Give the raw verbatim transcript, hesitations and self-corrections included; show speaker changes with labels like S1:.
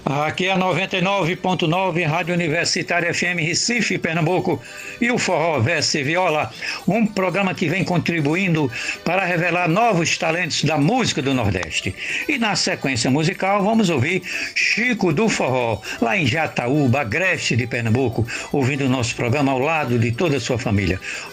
S1: Aqui é a noventa e nove ponto nove, Rádio Universitária F M Recife, Pernambuco, e o Forró Verso e Viola, um programa que vem contribuindo para revelar novos talentos da música do Nordeste. E na sequência musical vamos ouvir Chico do Forró, lá em Jataúba, Agreste de Pernambuco, ouvindo o nosso programa ao lado de toda a sua família.